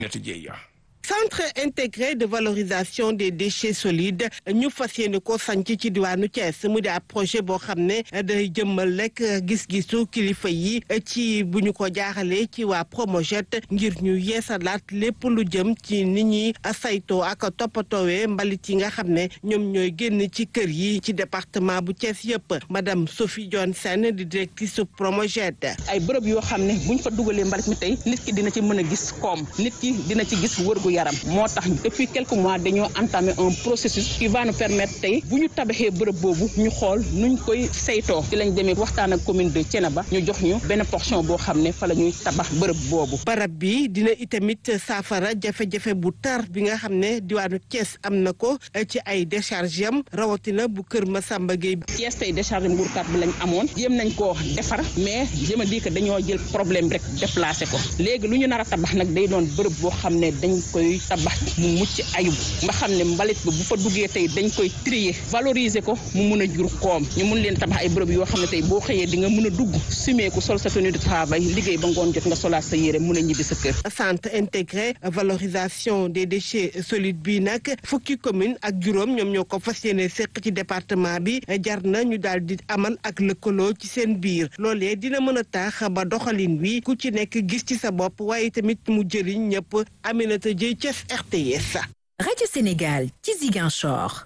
Centre intégré de valorisation des déchets solides ñu fas yéene ko sanc ci diwaanu Thiès mu di ab projet boo xam ne day jëmmal rek gis-gisu kilifa yi ci bu ñu ko jaaxalee ci waa Promojet ngir ñu yeesalaat lépp lu jëm ci nit ñi saytoo ak toppatoowee mbalit yi nga xam ne ñoom ñooy génn ci kër yi ci département bu Thiès yëpp madame Sophie Dione Sène di directrice su Promojet. ay bërëb yoo xam ne buñ fa dugalee mbalit mi tey nit ki dina ci mën a gis koom nit ki dina ci gis wërgu yaram moo tax depuis quelques mois dañoo entamé un processus qui va nous permettre tey bu ñu tabaxee bërëb boobu ñu xool nuñ koy saytoo ci lañ demee waxtaan ak commune de Thiénaba ñu jox ñu benn portion boo xam ne fa la ñuy tabax bërëb boobu. barab bi dina itamit saafara jafe-jafe bu tar bi nga xam ne diwaanu Thiès am na ko ci ay décharge am rawatina bu Kër Massamba Gueye bi. Thiès tey décharge Mbourkat bi lañ amoon jéem nañ koo defar mais je me dis que dañoo jël problème rek déplacé ko léegi lu ñu nar a tabax nag day doon bërëb boo xam ne dañ koy tabax mu mucc ayub nga xam ne mbalit bi bu fa duggee tey dañ koy trier valoriser ko mu mun a jur koom ñu mun leen tabax ay bërëb yoo xam ne tey boo xëyee di nga mun a dugg sumeeku sol sa tenue de travail liggéey ba ngoon jot nga solaat sa yére mun a ñibbi sa kër. Centre intégré valorisation des déchets solides bi nag fukki commune ak juróom ñoom ñoo ko fas yéene seq ci département bi jar na ñu daal di amal ak lëkkaloo ci seen biir loolee dina mën a tax ba doxalin wi ku ci nekk gis ci sa bopp waaye tamit mu jëriñ ñëpp. Aminata Dieye Thiès RTS. Radio Sénégal ci Ziguinchor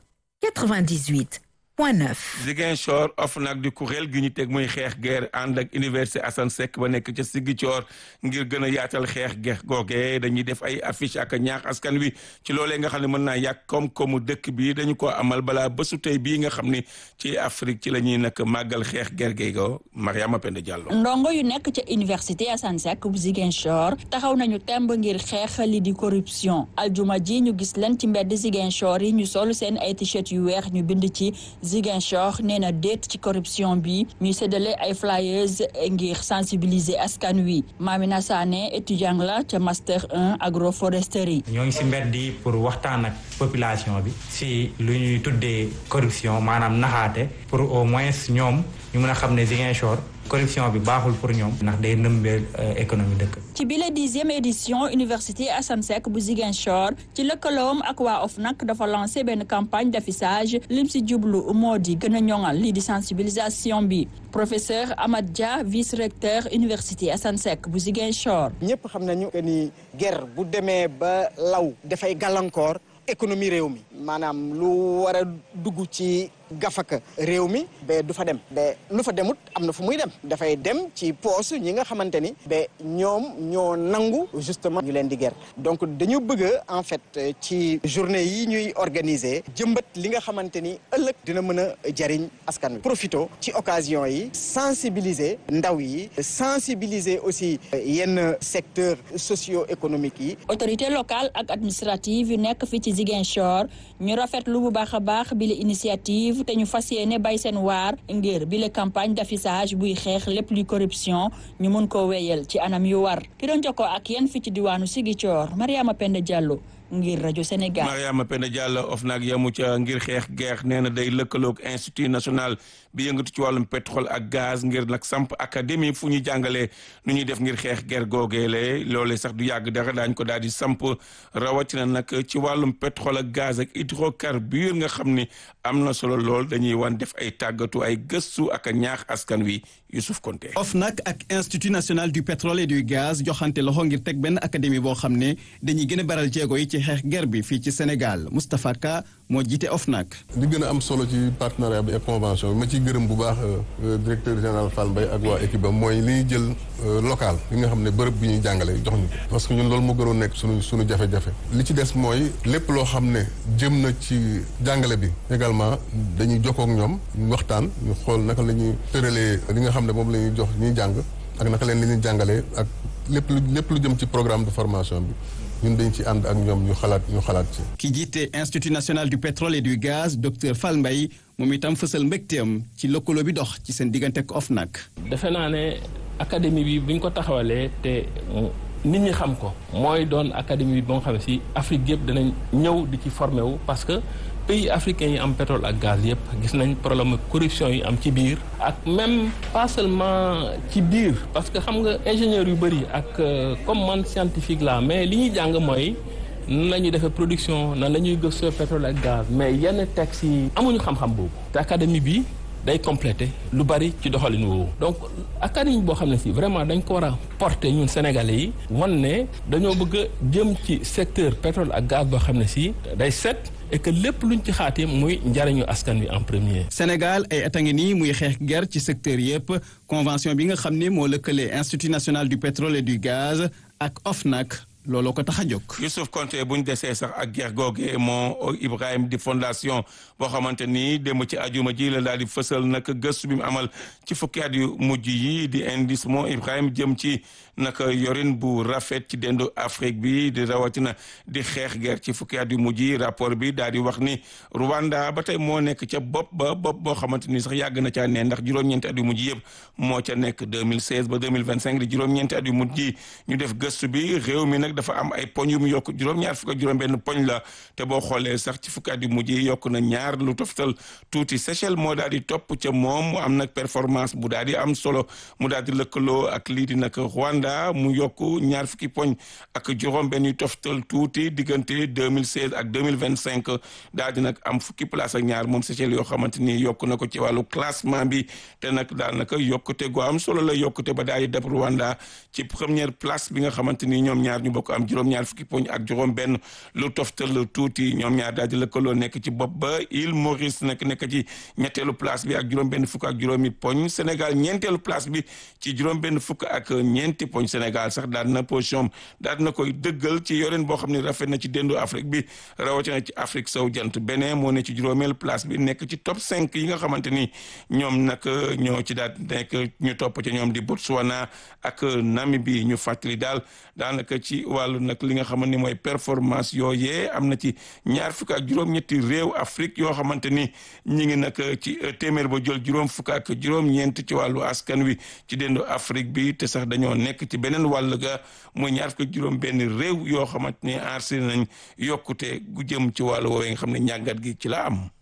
98.9. Ziguinchor OFNAC di kuréel gi ñu teg muy xeex guerre ànd ak université Assane Seck ba nekk ca Ziguinchor ngir gën a yaatal xeex geex googe dañuy def ay affiche ak ñaax askan wi ci loolee nga xam ne mën naa yàq koom-koomu dëkk bi dañu ko amal balaa bésu tey bii nga xam ni ci Afrique ci la ñuy nag màggal xeex guerre geego Mariama Penda Diallo. ndongo yu nekk ca université Assane Seck bu Ziguinchor taxaw nañu temb ngir xeex li di corruption aljuma ji ñu gis leen ci mbedd Ziguinchor yi ñu sol seen ay t-shirt yu weex ñu bind ci Ziguinchor nee na déet ci corruption bi ñuy séddale ay flyers ngir sensibiliser askan wi Mamina Sané étudiant la ca master 1 agroforesterie. ñoo ngi si mbedd yi pour waxtaan ak population bi si lu ñuy tuddee corruption maanaam naxaate pour au moins ñoom ñu mën a xam ne Ziguinchor corruption bi baaxul pour ñoom ndax day nëmbeel économie dëkk. ci bile 10e édition université Assane Seck bu Ziguinchor ci lëkkaloom ak waa OFNAC dafa lancé benn campagne d'affichage lim si jublu moo di gën a ñoŋal lii di sensibilisation bi professeur Amad Dia vice-recteur université Assane Seck bu Ziguinchor. ñëpp xam nañu que ni guerre bu demee ba law dafay gàllankoor économie réew mi maanaam lu war a dugg ci gafaka réew mi ba du fa dem ba lu fa demut am na fu muy dem dafay dem ci poos ñi nga xamante ni ba ñoom ñoo nangu justement ñu leen di ger donc dañu bëgg en fait ci journée yi ñuy organiser jëmbat li nga xamante ni ëllëg dina mën a jariñ askan wi profito ci occasion yi sensibiliser ndaw yi sensibiliser aussi yenn secteur socio-économique yi. autorité locale ak administrative yu nekk fii ci Ziguinchor ñu rafetlu bu baax a baax bi la initiative te ñu fas yéene bay seen waar ngir bi la campagne d'affichage buy xeex lépp luy corruption ñu mun ko wéyal ci anam yu war ki doon jokkoo ak yéen fi ci diwaanu Ziguinchor Mariama Penda Diallo ngir rajo Sénégal. Mariama Penda Diallo OFNAC yamu ca ngir xeex guerre nee na day lëkkaloog institut national bi yëngatu ci wàllum pétrole ak gaz ngir nag samp académie fu ñu jàngalee nu ñuy def ngir xeex guerre googeele loolee sax du yàgg dara daañ ko daal di samp rawatina nag ci wàllum pétrole ak gaz ak hydrocarbure nga xam ni am na solo lool dañuy wan def ay tàggatu ay gëstu ak ñaax askan wi Youssouf Konté. OFNAC ak institut national du pétrole et du gaz joxante loxo ngir teg benn académie boo xam ne dañuy gën a baral jéego yi ci xeex guerre bi fii ci Sénégal Moustapha Ka moo jiite OFNAC. li gën a am solo ci partenariat bi ak convention bi ma ciy gërëm bu baax directeur général Fall Mbaye ak waa équipe am mooy li ñuy jël local li nga xam ne bërëb bi ñuy jàngale jox ñu ko parce que ñun loolu moo gënoon nekk suñu jafe-jafe li ci des mooy lépp loo xam ne jëm na ci jàngale bi également dañuy jokkoo ak ñoom ñu waxtaan ñu xool naka la ñuy tëralee li nga xam ne moom la ñuy jox ñuy jàng ak naka leen li ñuy jàngalee ak lépp lu jëm ci programme de formation bi ñun dañ ci ànd ak ñoom ñu xalaat ci. ki jiite institut national du pétrole et du gaz docteur Fall Mbaye moom itam fësal mbégteem ci lëkkaloo bi dox ci seen diggante ak OFNAC. defe naa ne académie bi buñ ko taxawalee te nit ñi xam ko mooy doon académie bi ba nga xam ne si Afrique yëpp danañ ñëw di ci formé wu parce que pays africains yi am pétrole ak gaz yëpp gis nañ problème corruption yi am ci biir ak même pas seulement ci biir parce que xam nga ingénieurs yu bëri ak comme man scientifique la mais li ñuy jàng mooy nan la ñuy defee production nan la ñuy gëstoo pétrole ak gaz mais yenn textes yi amuñu xam-xam boobu te académie bi day complété lu bari ci doxalin woowu donc académie boo xam ne si vraiment dañ ko war a porter ñun sénégalais yi wan ne dañoo bëgg a jëm ci secteur pétrole ak gaz boo xam ne si day set et que lépp luñ ci xaatim muy njariñu askan wi en premier. Sénégal ay at a ngi nii muy xeex ger ci secteur yëpp convention bi nga xam ne moo lëkkale Institut national du pétrole et du gaz ak OFNAC looloo ko tax a jóg. Youssouf Konté bu ñu desee sax ak ger googe moo Ibrahim di fondation boo xamante ni démb ci ajuma ji la daal di fësal nag gëstu bi mu amal ci fukki at yu mujj yi di indice moo Ibrahim jëm ci naka yorin bu rafet ci dendu Afrique bi di rawatina di xeex ger ci fukki at yu mujj yi rapport bi daal di wax ni Rwanda ba tey moo nekk ca bopp boo xamante ni sax yàgg na caa ne ndax juróom-ñeenti at yu mujj yëpp moo ca nekk 2016 ba 2025 di juróom-ñeenti at yu mujj yi ñu def gëstu bi réew mi nag dafa am ay poñ yu mu yokk juróom-ñaar fukk ak juróom-benn poñ la te boo xoolee sax ci fukki at yu mujj yi yokk na ñaar lu toftal tuuti Seychelles moo daal di topp ca moom mu am nag performance bu daal di am solo mu daal di lëkkaloo ak lii di nag Rwanda mu yokk ñaar fukki poñ ak juróom-benn yu toftal tuuti diggante 2016 ak 2025 daal di nag am fukki place ak ñaar moom Seychelles yoo xamante ni yokk na ko ci wàllu classement bi te nag daal naka yokkute gu am solo la yokkute ba daal di dab Rwanda ci première place bi nga xamante ni ñoom ñaar ñu bokk am juróom-ñaar fukki poñ ak juróom-benn lu toftal tuuti ñoom ñaar daal di lëkkaloo nekk ci bopp ba Île Maurice nekk ci ñetteelu place bi ak juróom-benn fukk ak juróomi poñ Sénégal ñeenteelu place bi ci juróom-benn fukk ak ñeenti poñ Sénégal sax daal na position daal na koy dëggal ci yoreen boo xam ne rafet na ci dendu Afrique bi rawatina ci Afrique sowu jant Bénin moo ne ci juróomeelu place bi nekk ci top 5 yi nga xamante ni ñoom nag ñoo ci daal nekk ñu topp ci ñoom di Botswana ak Namibie ñu fàttali daal daanaka ci wàllu nag li nga xamante ni mooy performance yooyee am na ci ñaar fukk ak juróom-ñetti réew Afrique yoo xamante ni ñi ngi nag ci téeméer ba jël juróom fukk ak juróom-ñeent ci wàllu askan wi ci dendu Afrique bi te sax dañoo nekk ci beneen wàll ga muy ñaar fukk ak juróom-benn réew yoo xamante ni enregistré nañ yokkute gu jëm ci wàllu woowee nga xam ne ñàggat gi ci la am.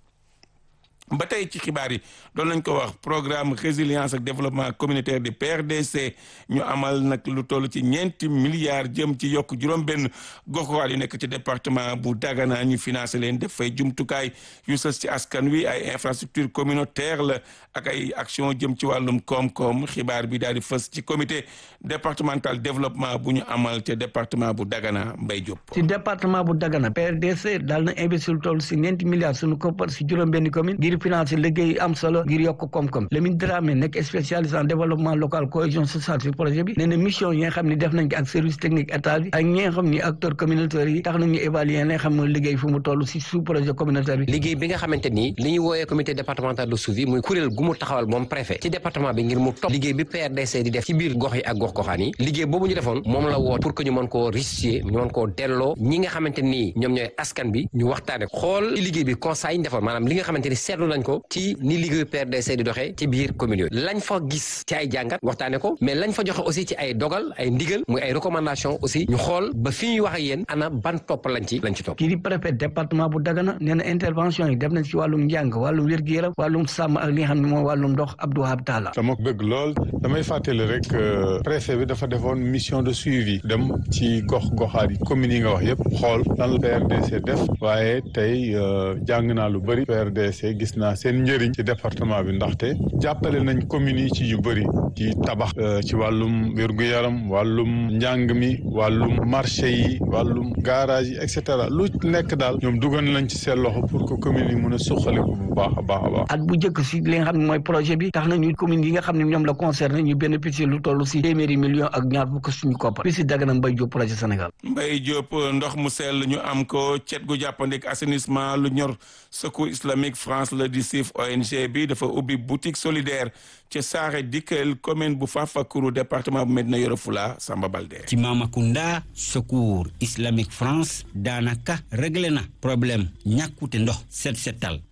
ba tey ci xibaar yi doon nañ ko wax programme résilience ak développement communautaire di PRDC ñu amal nag lu toll ci 4 milliards jëm ci yokk juróom-benn gox-goxaat yu nekk ci département bu Dagana ñu financé leen def fay jumtukaay yu sës ci askan wi ay infrastructure communautaire la ak ay action jëm ci wàllum koom-koom xibaar bi daal di fës ci comité départemental développement bu ñu amal ca département bu Dagana Mbaye Diop. ci département bu Dagana PRDC daal na investir lu toll si 4 milliards suñu koppar si juróom-benn commune ngir financer liggéey am solo ngir yokk koom-koom Lamine Dramé nekk spécialiste en développement local cohésion sociale ci projet bi nee na mission yi nga xam ne def nañ ko ak service technique état bi ak ñi nga xam ni acteurs communautaires yi tax nañu évaluer li nga xam ne liggéey fu mu toll si sous projet communautaire bi liggéey bi nga xamante ni li ñu wooyee comité départemental de suivi muy kuréel gu mu taxawal moom préfet ci département bi ngir mu topp liggéey bi PRDC di def ci biir gox yi ak gox-goxaan yi liggéey boobu ñu defoon moom la woot pour que ñu mën koo restituer ñu mën koo delloo ñi nga xamante ni ñoom ñooy askan bi ñu waxtaane xool ci liggéey bi conseil ñu defoon maanaam li nga xamante ni seetlu nañ ko ci ni liggéeyu PRDC di doxee ci biir commune yooyu lañ fa gis ci ay jàngat waxtaane ko mais lañ fa joxe aussi ci ay dogal ay ndigal muy ay recommandation aussi ñu xool ba fi ñuy wax ak yéen ana ban topp lañ ci topp kii di préfet département bu Dagana nee na intervention yi def nañ ci wàllum njàng wàllum wér-gu-yaram wàllum sàmm ak li nga xam ne mooy wàllum ndox Abdou Wahab Talla dama bëgg lool damay fàttali rek préfet bi dafa defoon mission de suivi dem ci gox-goxaat yi communes yi nga wax yëpp xool lan la PRDC def waaye tey jàng naa lu bëri PRDC gis naa seen njëriñ ci département bi ndaxte jàppale nañ communes yi ci yu bëri ci tabax ci wàllum wér-gu-yaram wàllum njàng mi wàllum marché yi wàllum garage yi et cetera lu nekk daal ñoom dugal nañ ci seen loxo pour que communes yi mën a suqaliku bu baax a baax a baax. at bu njëkk si li nga xam ne mooy projet bi tax nañu communes yi nga xam ne ñoom la concerné ñu bénéficier lu toll si téeméeri millions ak ñaar fukk suñu koppar fii si Dagana Mbaye Diop projet Sénégal. Mbaye Diop ndox mu sell ñu am ko cet gu jàppandik assainissement lu ñor Secours Islamique France la di siif ONG bi dafa ubbi boutique solidaire ci Saare Dikel commune bu Fafakuru département bu Médina Yoro Fula Samba Balde. ci Mamakunda Secours Islamique France daanaka réglé na problème ñàkkute ndox setal ONG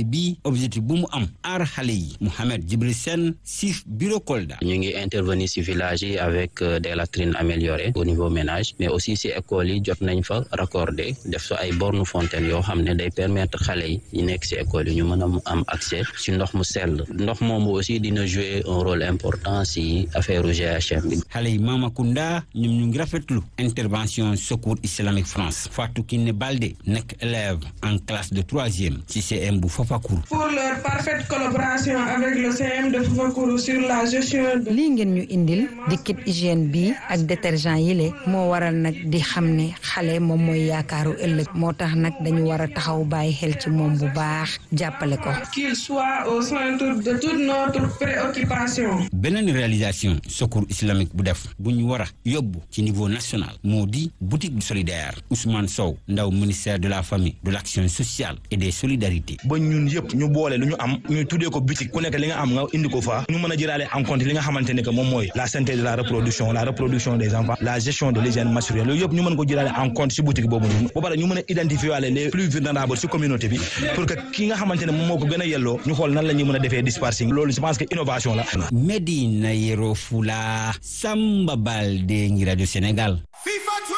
bi objectif bu mu am aar xale yi Mohamed Djibril Sène SIF bureau Kolda. ñu ngi intervenir ci village yi avec des latrines améliorées au niveau ménage mais aussi ci école yi jot nañ fa raccorder def fa ay borne fontaine yoo xam ne day permettre xale yi nekk ci école yi ñu mën a am accès ci ndox mu sell ndox moomu aussi dina jouer un rôle important ci affaire GHM bi. xale yi Mamakunda ñoom ñu ngi rafetlu intervention Secours Islamique France Fatou Kiné Baldé nekk élève en classe de 3e ci CM bu Fafacour. Pour leur parfaite collaboration avec le CM de Fafacour sur la gestion de. lii ngeen ñu indil di kit hygiène bi ak détergent yi le moo waral nag di xam ne xale moom mooy yaakaaru ëllëg moo tax nag dañu war a taxaw bàyyi xel ci moom bu baax jàppale ko. qu'il soit au centre de toute notre préoccupation. beneen réalisation Secours Islamique bu def bu ñu war a yóbbu ci niveau national moo di boutique du solidaire Ousmane Sow ndaw ministère de la famille de l'action sociale et des solidarités. ba ñun yëpp ñu boole lu ñu am ñu tuddee ko boutique ku nekk li nga am nga indi ko fa ñu mën a jëlaale en compte li nga xamante ne que moom mooy la santé de la reproduction des enfants la gestion de l'hygiène menstruelle loolu yëpp ñu mën ko jëlaale en compte ci boutique boobu noonu ba pare ñu mën a identifier waale les plus vulnérables ci communauté bi pour que ki nga xamante ne moom moo ko gën a yelloo ñu xool nan la ñuy mën a defee dispatching loolu je pense que innovation la. Medina Yoro Fula Samba Baldé ngi rajo Sénégal. FIFA